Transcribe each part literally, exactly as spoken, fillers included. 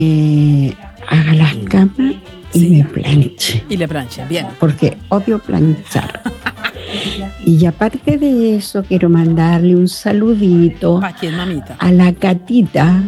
eh, haga las camas y Sí. me planche. Y le plancha, bien. Porque odio planchar. Y aparte de eso, quiero mandarle un saludito ¿Para quién, mamita? a la Catita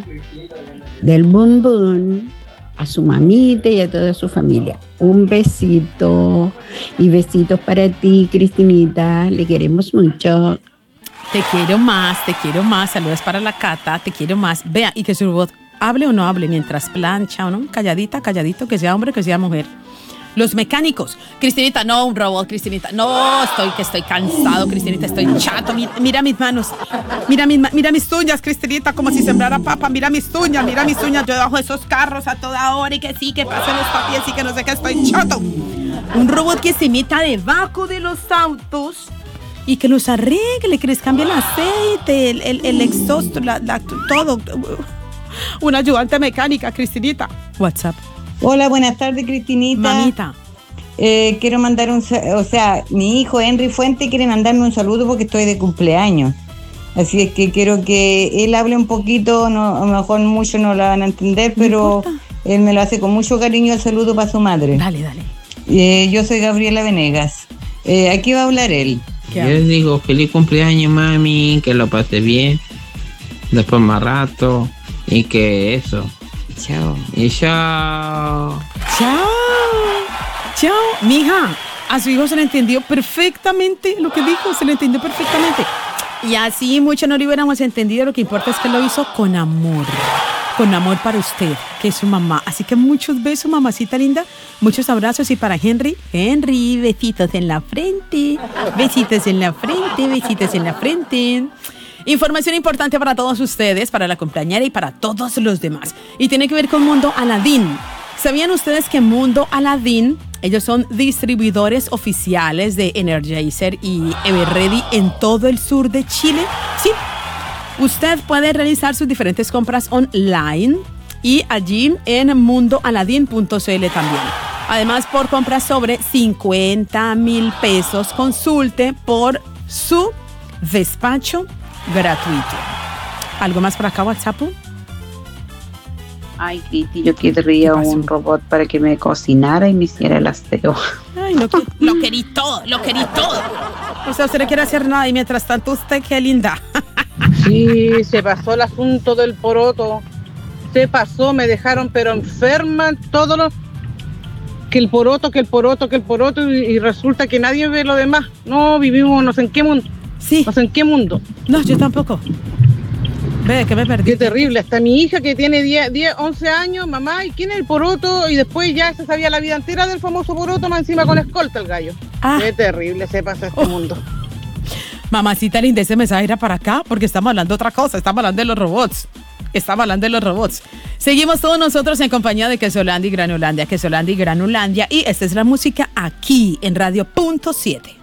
del Bombón, a su mamita y a toda su familia. Un besito y besitos para ti, Cristinita. Le queremos mucho. Te quiero más, te quiero más. Saludos para la Cata, te quiero más. Vea, y que su robot hable o no hable mientras plancha o no. Calladita, calladito, que sea hombre, que sea mujer. Los mecánicos. Cristinita, no, un robot, Cristinita. No, estoy que estoy cansado, Cristinita, estoy chato. Mira, mira mis manos. Mira mis, ma- mira mis uñas, Cristinita, como si sembrara papa. Mira mis uñas, mira mis uñas. Yo debajo de esos carros a toda hora y que sí, que pasen los papiers y que no sé qué, estoy chato. Un robot que se meta debajo de los autos y que los arregle, que les cambie el aceite, el, el, el exhausto, la, la, todo. Una ayudante mecánica, Cristinita. WhatsApp. Hola, buenas tardes, Cristinita. Mamita. Eh, quiero mandar un, sa- o sea, mi hijo Henry Fuente quiere mandarme un saludo porque estoy de cumpleaños. Así es que quiero que él hable un poquito, no, a lo mejor muchos no lo van a entender, pero importa. él me lo hace con mucho cariño el saludo para su madre. Dale, dale. Eh, yo soy Gabriela Venegas. Eh, aquí va a hablar él. ¿Qué Yo hago? les digo, feliz cumpleaños, mami, que lo pase bien, después más rato, y que eso. Chao. Y chao. Chao. Chao. Mija, a su hijo se le entendió perfectamente lo que dijo, se le entendió perfectamente. Y así mucho no lo hubiéramos entendido, lo que importa es que lo hizo con amor. Con amor para usted, que es su mamá. Así que muchos besos, mamacita linda. Muchos abrazos. Y para Henry, Henry, besitos en la frente. Besitos en la frente, besitos en la frente. Información importante para todos ustedes, para la cumpleañera y para todos los demás. Y tiene que ver con Mundo Aladín. ¿Sabían ustedes que Mundo Aladín, ellos son distribuidores oficiales de Energizer y Everready en todo el sur de Chile? Sí. Usted puede realizar sus diferentes compras online y allí en mundo aladín punto c l también. Además, por compras sobre cincuenta mil pesos, consulte por su despacho gratuito. ¿Algo más por acá, WhatsApp? Ay, Cristi, yo querría ¿Qué pasó? un robot para que me cocinara y me hiciera el aseo. Ay, lo, que- lo querí todo, lo querí todo. O sea, usted no quiere hacer nada y mientras tanto usted, qué linda. Sí, se pasó el asunto del poroto. Se pasó, me dejaron pero enferma todo lo que el poroto, que el poroto, que el poroto y, y resulta que nadie ve lo demás. No vivimos no sé en qué mundo, Sí, no sé en qué mundo. no, yo tampoco. Ve, que me perdí. Qué terrible, hasta mi hija que tiene diez, diez, once años, mamá, ¿y quién es el poroto? Y después ya se sabía la vida entera del famoso poroto, más encima con escolta el gallo. Ah. Qué terrible se pasa este Oh. mundo. Mamacita linda, ese mensaje era para acá porque estamos hablando de otra cosa, estamos hablando de los robots. Estamos hablando de los robots. Seguimos todos nosotros en compañía de Quesolandia y Granulandia, Quesolandia y Granulandia. Y esta es la música aquí en Radio Punto siete.